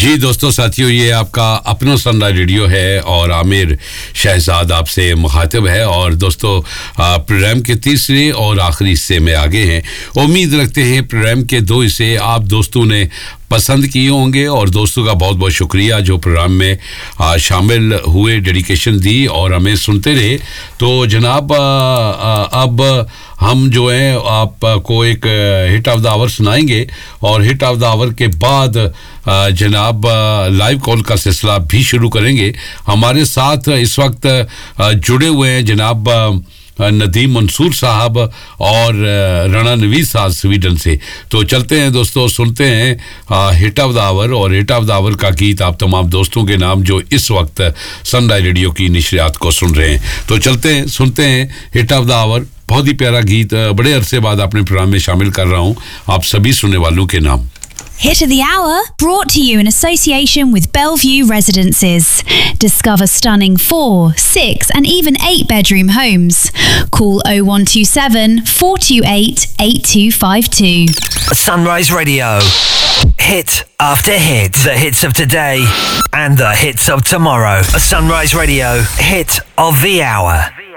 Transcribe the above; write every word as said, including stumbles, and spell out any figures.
जी दोस्तों साथियों, ये आपका अपना सनराइज रेडियो है और आमिर शहजाद आपसे मुखातिब है। और दोस्तों प्रोग्राम के तीसरे और आखिरी हिस्से में आगे हैं। उम्मीद रखते हैं प्रोग्राम के दो हिस्से आप दोस्तों ने पसंद किए होंगे और दोस्तों का बहुत बहुत शुक्रिया जो प्रोग्राम में आ, शामिल हुए, डेडिकेशन दी और हमें सुनते रहे। तो जनाब आ, आ, अब हम जो है आपको एक हिट ऑफ द आवर सुनाएंगे और हिट ऑफ द आवर के बाद आ, जनाब लाइव कॉल का सिलसिला भी शुरू करेंगे। हमारे साथ इस वक्त आ, जुड़े हुए हैं जनाब नदीम मंसूर साहब और राना नवीद साहब स्वीडन से। तो चलते हैं दोस्तों, सुनते हैं हिट ऑफ द आवर और हिट ऑफ द आवर का गीत आप तमाम दोस्तों के नाम जो इस वक्त सनराइज रेडियो की नशरियात को सुन रहे हैं। तो चलते हैं, सुनते हैं हिट ऑफ द आवर। बहुत ही प्यारा गीत, बड़े अरसे बाद अपने प्रोग्राम में शामिल कर रहा हूँ आप सभी सुनने वालों के नाम। Hit of the Hour, brought to you in association with Bellevue Residences. Discover stunning four, six and even eight bedroom homes. Call oh one two seven, four two eight, eight two five two. Sunrise Radio. Hit after hit. The hits of today and the hits of tomorrow. A Sunrise Radio hit of the hour.